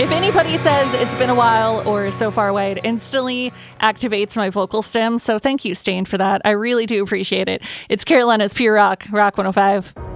If anybody says it's been a while or so far away, it instantly activates my vocal stem. So thank you, Stain, for that. I really do appreciate it. It's Carolina's Pure Rock, Rock 105.